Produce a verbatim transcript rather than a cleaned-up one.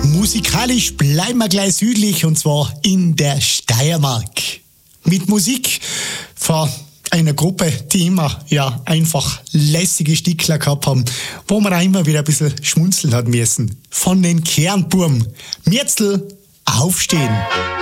Musikalisch bleiben wir gleich südlich und zwar in der Steiermark. Mit Musik von einer Gruppe, die immer ja, einfach lässige Stickler gehabt haben, wo man auch immer wieder ein bisschen schmunzeln hat müssen. Von den Kernburm. Mirzel, aufstehen!